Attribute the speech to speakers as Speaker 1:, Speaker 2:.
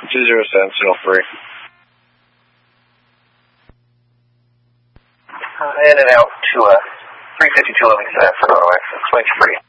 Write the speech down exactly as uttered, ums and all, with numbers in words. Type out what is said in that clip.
Speaker 1: two zero seven, signal free.
Speaker 2: Uh, in and out to uh, three fifty-two eleven for Norway. Switch free.